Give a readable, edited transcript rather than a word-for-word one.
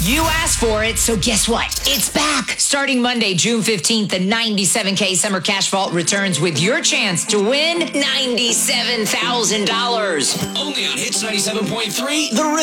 You asked for it, so guess what? It's back. Starting Monday, June 15th, the 97K Summer Cash Vault returns with your chance to win $97,000. Only on Hits 97.3, The Rhythm.